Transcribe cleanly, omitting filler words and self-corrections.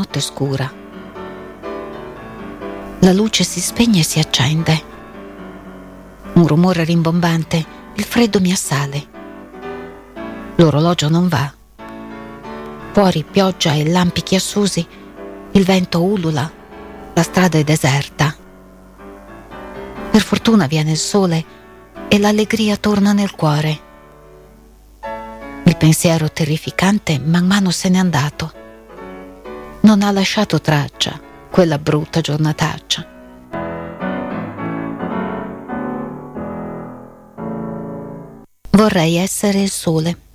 notte scura. La luce si spegne e si accende. Un rumore rimbombante, il freddo mi assale. L'orologio non va. Fuori pioggia e lampi chiassosi, il vento ulula, la strada è deserta. Per fortuna viene il sole e l'allegria torna nel cuore. Il pensiero terrificante man mano se n'è andato. Non ha lasciato traccia quella brutta giornataccia. Vorrei essere il sole